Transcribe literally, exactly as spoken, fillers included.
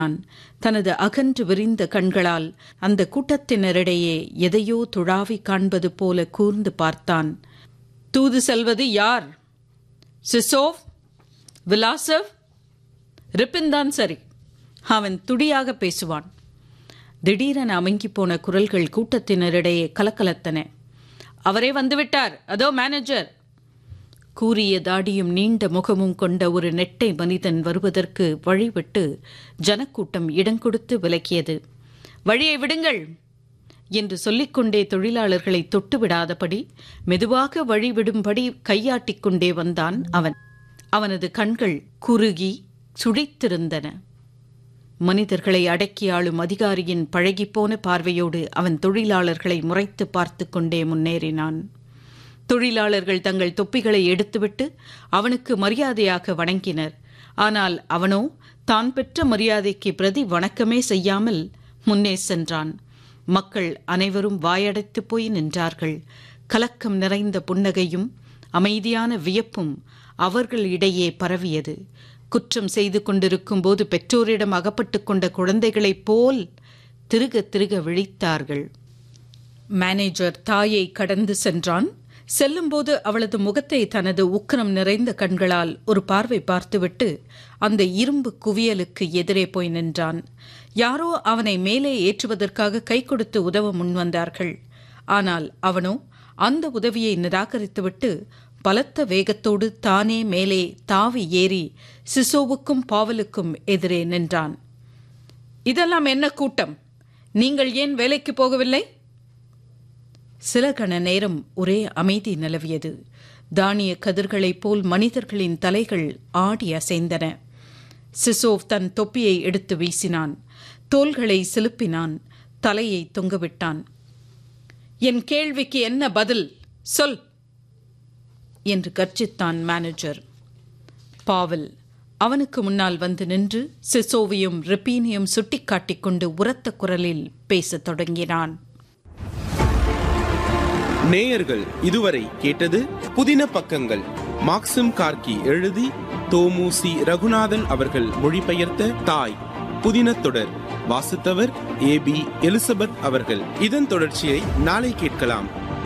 தனது அகன்று விரிந்த கண்களால் அந்த கூட்டத்தினரிடையே எதையோ துழாவி காண்பது போல கூர்ந்து பார்த்தான். தூது செல்வது யார்? சிசோவ்? விலாசவ்? ரிப்பின்தான் சரி. அவன் துடியாக பேசுவான். திடீரென அமங்கி போன குரல்கள் கூட்டத்தினரிடையே கலக்கலத்தன. அவரே வந்துவிட்டார், அதோ மேனேஜர். கூரிய தாடியும் நீண்ட முகமும் கொண்ட ஒரு நெட்டை மனிதன் வருவதற்கு வழிவிட்டு ஜனக்கூட்டம் இடங்கொடுத்து விலக்கியது. வழியை விடுங்கள் என்று சொல்லிக்கொண்டே தொழிலாளர்களை தொட்டுவிடாதபடி மெதுவாக வழிவிடும்படி கையாட்டிக் கொண்டே வந்தான் அவன். அவனது கண்கள் குறுகி சுழித்திருந்தன. மனிதர்களை அடக்கி ஆளும் அதிகாரியின் பழகிப்போன பார்வையோடு அவன் தொழிலாளர்களை முறைத்து பார்த்து கொண்டே முன்னேறினான். தொழிலாளர்கள் தங்கள் தொப்பிகளை எடுத்துவிட்டு அவனுக்கு மரியாதையாக வணங்கினர். ஆனால் அவனோ தான் பெற்ற மரியாதைக்கு பிரதி வணக்கமே செய்யாமல் முன்னே சென்றான். மக்கள் அனைவரும் வாயடைத்து போய் நின்றார்கள். கலக்கம் நிறைந்த புன்னகையும் அமைதியான வியப்பும் அவர்களிடையே பரவியது. குற்றம் செய்து கொண்டிருக்கும் போது பெற்றோரிடம் அகப்பட்டு கொண்ட குழந்தைகளைப் போல் திருக திருக விழித்தார்கள். மேனேஜர் தாயை கடந்து சென்றான். செல்லும்போது அவளது முகத்தை தனது உக்கிரம் நிறைந்த கண்களால் ஒரு பார்வை பார்த்துவிட்டு அந்த இரும்பு குவியலுக்கு எதிரே போய் நின்றான். யாரோ அவனை மேலே ஏற்றுவதற்காக கை கொடுத்து உதவ முன்வந்தார்கள். ஆனால் அவனோ அந்த உதவியை நிராகரித்துவிட்டு பலத்த வேகத்தோடு தானே மேலே தாவி ஏறி சிசோவுக்கும் பாவலுக்கும் எதிரே நின்றான். இதெல்லாம் என்ன கூட்டம்? நீங்கள் ஏன் வேலைக்கு போகவில்லை? சில கண நேரம் ஒரே அமைதி நிலவியது. தானிய கதிர்களைப் போல் மனிதர்களின் தலைகள் ஆடி அசைந்தன. சிசோவ் தன் தொப்பியை எடுத்து வீசினான். தோள்களை சிலுப்பினான். தலையை தொங்கவிட்டான். என் கேள்விக்கு என்ன பதில் சொல் என்று கர்ஜித்தான் மேனேஜர். பாவல் அவனுக்கு முன்னால் வந்து நின்று சிசோவையும் ரிப்பீனையும் சுட்டிக்காட்டிக் கொண்டு உரத்த குரலில் பேசத் தொடங்கினான். நேயர்கள் இதுவரை கேட்டது புதின பக்கங்கள். மாக்சிம் கார்கி எழுதி தோமுசி ரகுநாதன் அவர்கள் மொழிபெயர்த்த தாய் புதின தொடர். வாசித்தவர் ஏ பி எலிசபெத் அவர்கள். இதன் தொடர்ச்சியை நாளை கேட்கலாம்.